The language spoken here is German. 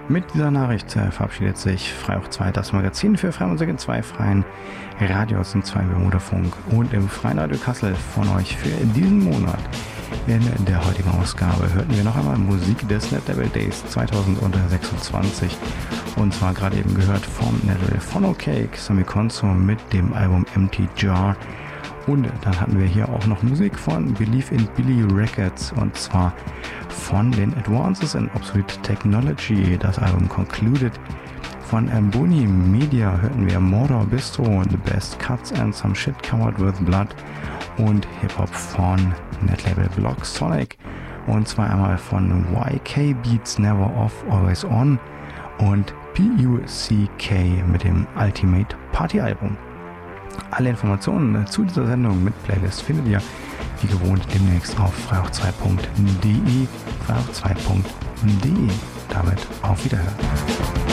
Mit dieser Nachricht verabschiedet sich Freihoch 2, das Magazin für Freimusik in zwei freien Radios und zwei Bermuderfunk und im Freien Radio Kassel von euch für diesen Monat. In der heutigen Ausgabe hörten wir noch einmal Musik des NetLabel Days 2026 und zwar gerade eben gehört vom NetLabel Funnel Cake, Sammy Konso mit dem Album Empty Jar. Und dann hatten wir hier auch noch Musik von Believe in Billy Records und zwar von den Advances in Obsolete Technology, das Album Concluded. Von Boni Media hörten wir Mordor Bistro, The Best Cuts and Some Shit Covered with Blood und Hip-Hop von Netlabel Block Sonic und zwar einmal von YK Beats Never Off Always On und PUCK mit dem Ultimate Party Album. Alle Informationen zu dieser Sendung mit Playlist findet ihr wie gewohnt demnächst auf freihoch2.de, freihoch2.de. Damit auf Wiederhören.